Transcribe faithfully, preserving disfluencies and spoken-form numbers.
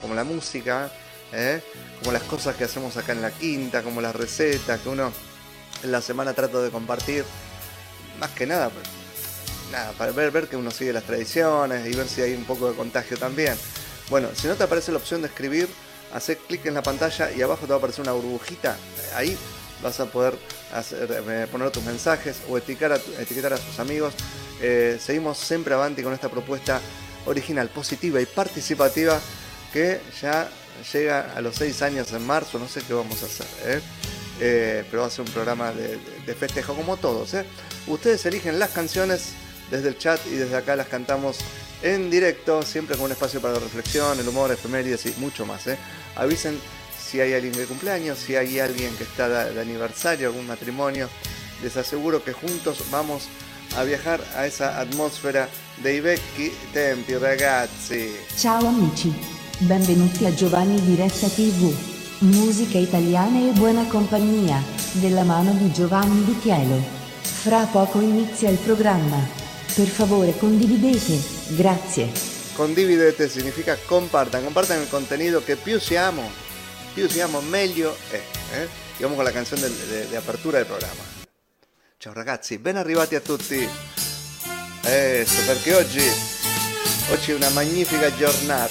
como la música, ¿eh? Como las cosas que hacemos acá en la quinta, como las recetas que uno en la semana trata de compartir, más que nada, nada para ver, ver que uno sigue las tradiciones y ver si hay un poco de contagio también. Bueno, si no te aparece la opción de escribir, hacé clic en la pantalla y abajo te va a aparecer una burbujita, ahí vas a poder hacer, eh, poner tus mensajes o etiquetar a, etiquetar a sus amigos. Eh, seguimos siempre avanti con esta propuesta original, positiva y participativa que ya llega a los seis años en marzo. No sé qué vamos a hacer, ¿eh? Eh, pero va a ser un programa de, de festejo como todos, ¿eh? Ustedes eligen las canciones desde el chat y desde acá las cantamos en directo, siempre con un espacio para la reflexión, el humor, efemérides y mucho más, ¿eh? Avisen si hay alguien de cumpleaños, si hay alguien que está de, de aniversario, algún matrimonio. Les aseguro que juntos vamos a viajar a esa atmosfera dei vecchi tempi, ragazzi. Ciao amici, benvenuti a Giovanni Diretta tivù. Musica italiana e buona compagnia, della mano di Giovanni Vitiello. Fra poco inizia il programma. Per favore condividete, grazie. Condividete significa compartan, compartan el contenido, que più siamo, più siamo meglio è. Eh? Y vamos con la canción de, de, de apertura del programa. Ciao ragazzi, ben arrivati a tutti. Eso, perché oggi, oggi è una magnifica giornata.